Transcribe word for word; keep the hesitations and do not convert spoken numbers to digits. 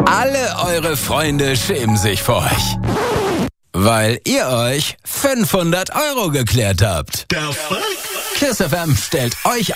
Alle eure Freunde schämen sich vor euch. Weil ihr euch fünfhundert Euro geklärt habt. Der Fuck? KISS F M stellt euch